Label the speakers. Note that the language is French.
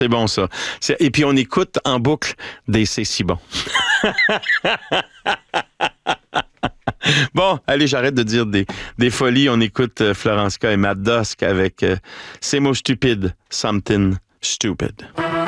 Speaker 1: C'est bon, ça. Et puis, on écoute en boucle des C'est si bon. Bon, allez, j'arrête de dire des folies. On écoute Florence K. et Matt Dusk avec Ces mots stupides, Something Stupid.